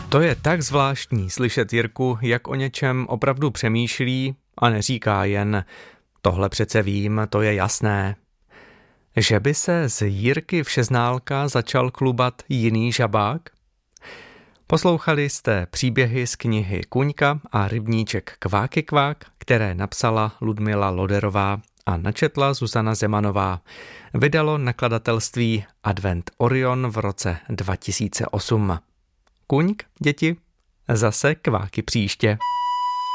To je tak zvláštní slyšet Jirku, jak o něčem opravdu přemýšlí a neříká jen tohle přece vím, to je jasné. Že by se z Jirky Všeználka začal klubat jiný žabák? Poslouchali jste příběhy z knihy Kuňka a rybníček Kváky kvák, které napsala Ludmila Loderová a načetla Zuzana Zemanová. Vydalo nakladatelství Advent Orion v roce 2008. Kuňk, děti, zase kváky příště.